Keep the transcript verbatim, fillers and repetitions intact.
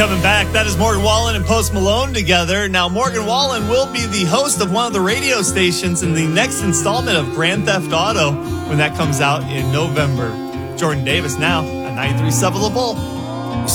Coming back, that is Morgan Wallen and Post Malone together. Now, Morgan Wallen will be the host of one of the radio stations in the next installment of Grand Theft Auto when that comes out in November. Jordan Davis now at ninety-three point seven The Bull.